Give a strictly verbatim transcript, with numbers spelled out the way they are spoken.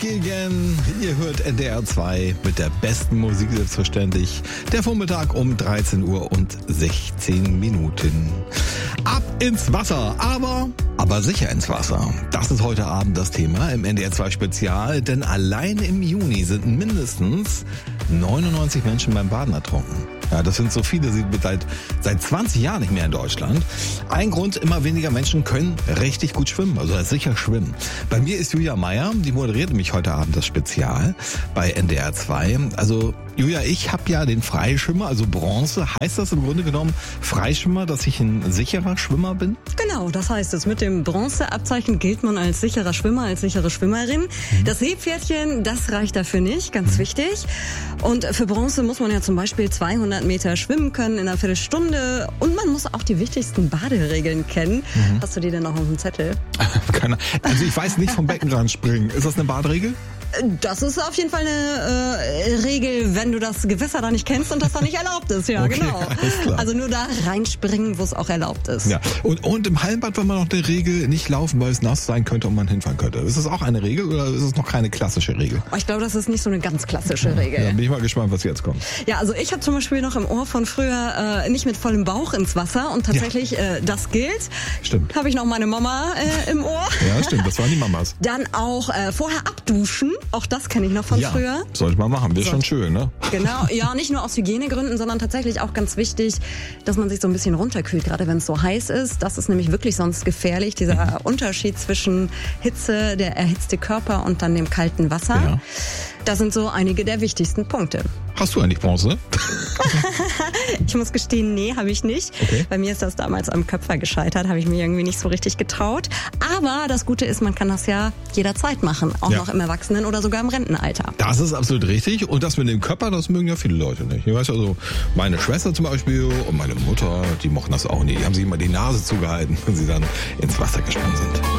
gegen, ihr hört N D R zwei mit der besten Musik selbstverständlich. Der Vormittag um dreizehn Uhr und sechzehn Minuten. Ab ins Wasser, aber, aber sicher ins Wasser. Das ist heute Abend das Thema im N D R zwei Spezial, denn allein im Juni sind mindestens neunundneunzig Menschen beim Baden ertrunken. Ja, das sind so viele, sie seit, seit zwanzig Jahren nicht mehr in Deutschland. Ein Grund, immer weniger Menschen können richtig gut schwimmen, also sicher schwimmen. Bei mir ist Julia Meyer, die moderiert nämlich heute Abend das Spezial bei N D R zwei. Also Julia, ich habe ja den Freischwimmer, also Bronze. Heißt das im Grunde genommen Freischwimmer, dass ich ein sicherer Schwimmer bin? Genau, das heißt es. Mit dem Bronzeabzeichen gilt man als sicherer Schwimmer, als sichere Schwimmerin. Mhm. Das Seepferdchen, das reicht dafür nicht, ganz mhm. wichtig. Und für Bronze muss man ja zum Beispiel zweihundert Meter schwimmen können in einer Viertelstunde. Und man muss auch die wichtigsten Baderegeln kennen. Mhm. Hast du die denn noch auf dem Zettel? Keine, also ich weiß nicht vom Beckenrand springen. Ist das eine Baderegel? Das ist auf jeden Fall eine äh, Regel, wenn du das Gewässer da nicht kennst und das da nicht erlaubt ist. Ja, okay, genau. Alles klar. Also nur da reinspringen, wo es auch erlaubt ist. Ja. Und, und im Hallenbad war man noch eine Regel, nicht laufen, weil es nass sein könnte und man hinfahren könnte. Ist das auch eine Regel oder ist es noch keine klassische Regel? Ich glaube, das ist nicht so eine ganz klassische Regel. Ja, bin ich mal gespannt, was jetzt kommt. Ja, also ich habe zum Beispiel noch im Ohr von früher äh, nicht mit vollem Bauch ins Wasser und tatsächlich, ja. äh, das gilt. Stimmt. Habe ich noch meine Mama äh, im Ohr. Ja, stimmt, das waren die Mamas. Dann auch äh, vorher abduschen, auch das kenne ich noch von ja, früher. Sollte man machen, wäre schon schön, ne? Genau, ja, nicht nur aus Hygienegründen, sondern tatsächlich auch ganz wichtig, dass man sich so ein bisschen runterkühlt, gerade wenn es so heiß ist. Das ist nämlich wirklich sonst gefährlich, dieser mhm. Unterschied zwischen Hitze, der erhitzte Körper und dann dem kalten Wasser. Ja. Das sind so einige der wichtigsten Punkte. Hast du eigentlich Bronze? Ich muss gestehen, nee, habe ich nicht. Okay. Bei mir ist das damals am Köpfer gescheitert, habe ich mir irgendwie nicht so richtig getraut. Aber das Gute ist, man kann das ja jederzeit machen, auch ja. noch im Erwachsenen- oder sogar im Rentenalter. Das ist absolut richtig. Und das mit dem Körper, das mögen ja viele Leute nicht. Ich weiß also, meine Schwester zum Beispiel und meine Mutter, die mochten das auch nie. Die haben sich immer die Nase zugehalten, wenn sie dann ins Wasser gesprungen sind.